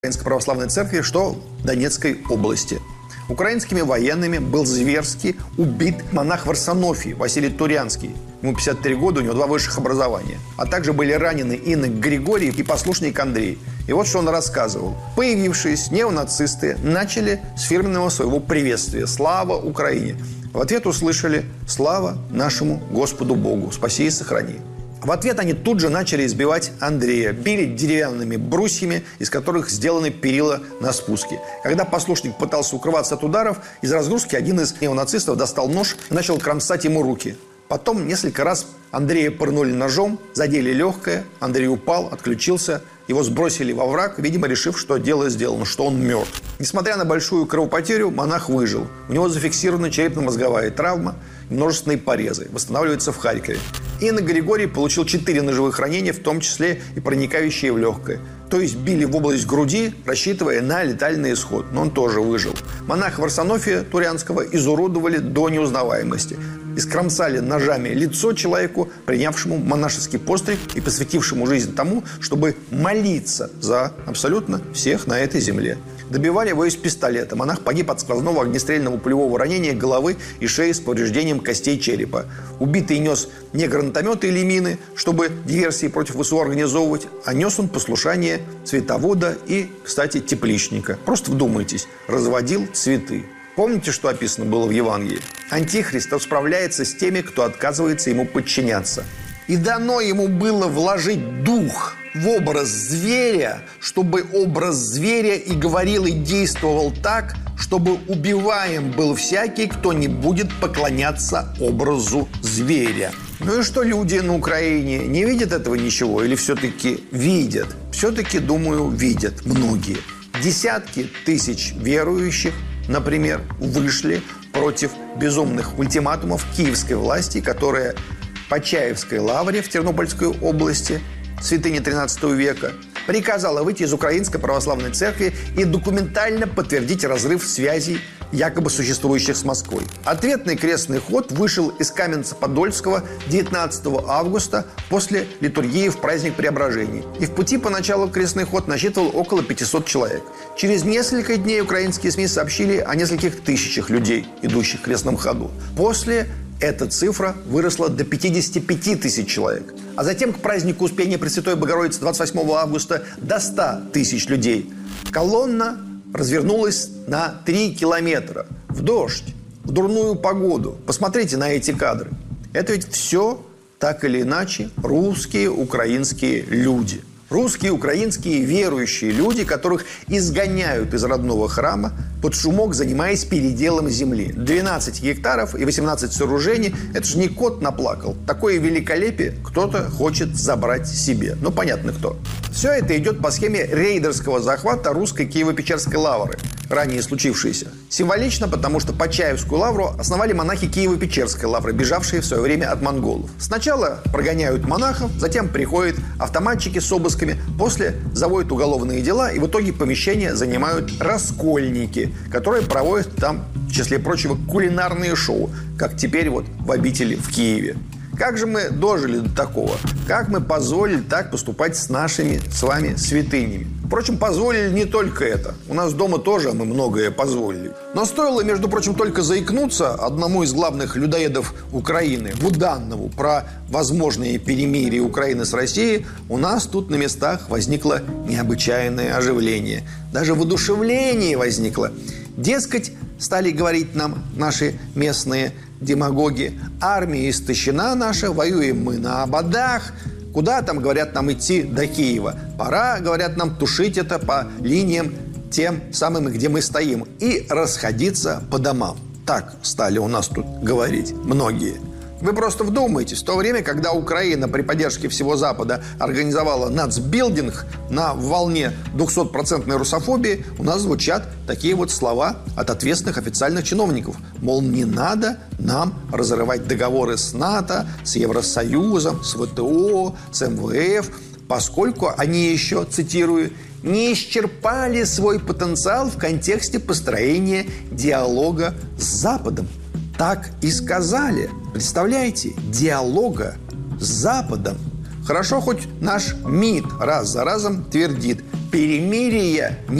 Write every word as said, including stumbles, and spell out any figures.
Украинской православной церкви, что в Донецкой области. Украинскими военными был зверски убит монах Варсонофий Василий Турянский. Ему пятьдесят три года, у него два высших образования. А также были ранены инок Григорий и послушник Андрей. И вот что он рассказывал. Появившиеся неонацисты начали с фирменного своего приветствия «Слава Украине!». В ответ услышали «Слава нашему Господу Богу! Спаси и сохрани!». В ответ они тут же начали избивать Андрея, били деревянными брусьями, из которых сделаны перила на спуске. Когда послушник пытался укрываться от ударов, из разгрузки один из неонацистов достал нож и начал кромсать ему руки. Потом несколько раз Андрея пырнули ножом, задели легкое, Андрей упал, отключился, его сбросили во враг, видимо, решив, что дело сделано, что он мертв. Несмотря на большую кровопотерю, монах выжил. У него зафиксирована черепно-мозговая травма, множественные порезы. Восстанавливается в Харькове. Инна Григорий получил четыре ножевых ранения, в том числе и проникающие в легкое. То есть били в область груди, рассчитывая на летальный исход. Но он тоже выжил. Монаха Варсонофия Турянского изуродовали до неузнаваемости. Искромсали ножами лицо человеку, принявшему монашеский постриг и посвятившему жизнь тому, чтобы молиться за абсолютно всех на этой земле. Добивали его из пистолета. Монах погиб от сквозного огнестрельного пулевого ранения головы и шеи с повреждением костей черепа. Убитый нес не гранатометы или мины, чтобы диверсии против ВСУ организовывать, а нес он послушание цветовода и, кстати, тепличника. Просто вдумайтесь, разводил цветы. Помните, что описано было в Евангелии? Антихрист расправляется с теми, кто отказывается ему подчиняться. И дано ему было вложить дух в образ зверя, чтобы образ зверя и говорил, и действовал так, чтобы убиваем был всякий, кто не будет поклоняться образу зверя. Ну и что люди на Украине не видят этого ничего или все-таки видят? Все-таки, думаю, видят многие. Десятки тысяч верующих, например, вышли против безумных ультиматумов киевской власти, которая по Чаевской лавре в Тернопольской области, святыни тринадцатого века, приказала выйти из Украинской православной церкви и документально подтвердить разрыв связей, якобы существующих с Москвой. Ответный крестный ход вышел из Каменца-Подольского девятнадцатого августа после литургии в праздник Преображения. И в пути поначалу крестный ход насчитывал около пятисот человек. Через несколько дней украинские СМИ сообщили о нескольких тысячах людей, идущих в крестном ходу. После эта цифра выросла до пятидесяти пяти тысяч человек. А затем к празднику Успения Пресвятой Богородицы двадцать восьмого августа до ста тысяч людей. Колонна развернулась на три километра. В дождь, в дурную погоду. Посмотрите на эти кадры. Это ведь все, так или иначе, русские, украинские люди. Русские, украинские верующие люди, которых изгоняют из родного храма под шумок, занимаясь переделом земли. двенадцать гектаров и восемнадцать сооружений – это же не кот наплакал. Такое великолепие кто-то хочет забрать себе. Ну, понятно кто. Все это идет по схеме рейдерского захвата русской Киево-Печерской лавры, ранее случившейся. Символично, потому что Почаевскую лавру основали монахи Киево-Печерской лавры, бежавшие в свое время от монголов. Сначала прогоняют монахов, затем приходят автоматчики с обысками, после заводят уголовные дела, и в итоге помещение занимают раскольники, которые проводят там, в числе прочего, кулинарные шоу, как теперь вот в обители в Киеве. Как же мы дожили до такого? Как мы позволили так поступать с нашими с вами святынями? Впрочем, позволили не только это. У нас дома тоже мы многое позволили. Но стоило, между прочим, только заикнуться одному из главных людоедов Украины, Буданову, про возможные перемирие Украины с Россией, у нас тут на местах возникло необычайное оживление. Даже воодушевление возникло. Дескать, стали говорить нам наши местные демагоги, армия истощена наша, воюем мы на ободах. Куда там, говорят, нам идти до Киева? Пора, говорят, нам тушить это по линиям тем самым, где мы стоим, и расходиться по домам. Так стали у нас тут говорить многие. Вы просто вдумайтесь, в то время, когда Украина при поддержке всего Запада организовала нацбилдинг на волне двухсотпроцентной русофобии, у нас звучат такие вот слова от ответственных официальных чиновников. Мол, не надо нам разрывать договоры с НАТО, с Евросоюзом, с ВТО, с эм вэ эф, поскольку они еще, цитирую, не исчерпали свой потенциал в контексте построения диалога с Западом. Так и сказали. Представляете? Диалога с Западом. Хорошо, хоть наш МИД раз за разом твердит: Перемирие